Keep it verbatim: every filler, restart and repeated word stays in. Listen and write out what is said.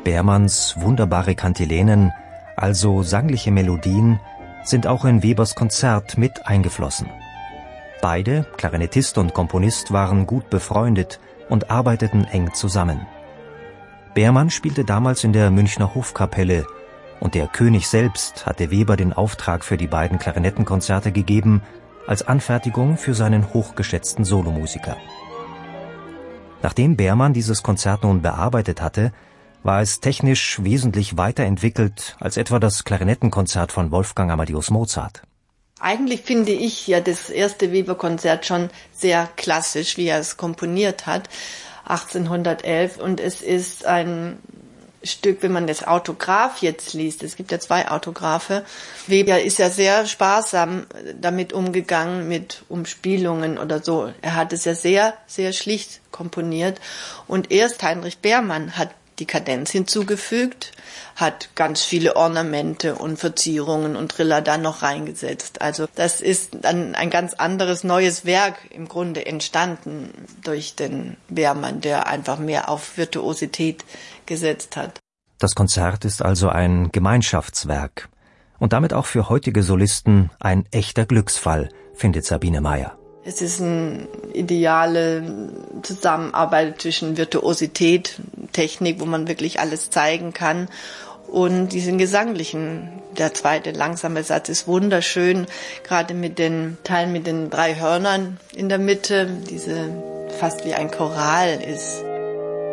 Bermanns wunderbare Kantilenen, also sangliche Melodien, sind auch in Webers Konzert mit eingeflossen. Beide, Klarinettist und Komponist, waren gut befreundet und arbeiteten eng zusammen. Bermann spielte damals in der Münchner Hofkapelle und der König selbst hatte Weber den Auftrag für die beiden Klarinettenkonzerte gegeben, als Anfertigung für seinen hochgeschätzten Solomusiker. Nachdem Bermann dieses Konzert nun bearbeitet hatte, war es technisch wesentlich weiterentwickelt als etwa das Klarinettenkonzert von Wolfgang Amadeus Mozart. Eigentlich finde ich ja das erste Weber-Konzert schon sehr klassisch, wie er es komponiert hat, achtzehnhundertelf. Und es ist ein Stück, wenn man das Autograph jetzt liest, es gibt ja zwei Autographe. Weber ist ja sehr sparsam damit umgegangen, mit Umspielungen oder so. Er hat es ja sehr, sehr schlicht komponiert. Und erst Heinrich Bermann hat die Kadenz hinzugefügt, hat ganz viele Ornamente und Verzierungen und Triller da noch reingesetzt. Also das ist dann ein ganz anderes neues Werk im Grunde entstanden durch den Bermann, der einfach mehr auf Virtuosität gesetzt hat. Das Konzert ist also ein Gemeinschaftswerk und damit auch für heutige Solisten ein echter Glücksfall, findet Sabine Meyer. Es ist eine ideale Zusammenarbeit zwischen Virtuosität, Technik, wo man wirklich alles zeigen kann, und diesen gesanglichen. Der zweite langsame Satz ist wunderschön, gerade mit den Teilen mit den drei Hörnern in der Mitte, diese fast wie ein Choral ist.